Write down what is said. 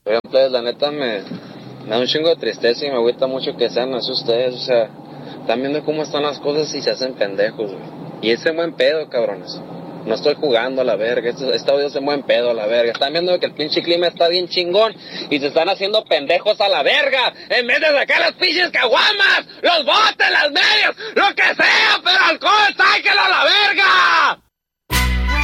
Oigan, pues, la neta me da un chingo de tristeza y me agüita mucho que sean así ustedes, o sea, están viendo cómo están las cosas y se hacen pendejos, güey. Y ese buen pedo, cabrones. No estoy jugando a la verga, este audio es en buen pedo a la verga. Están viendo que el pinche clima está bien chingón y se están haciendo pendejos a la verga. En vez de sacar las pinches caguamas, los botes, las medias, lo que sea, pero alcohol, sáquenlo a la verga.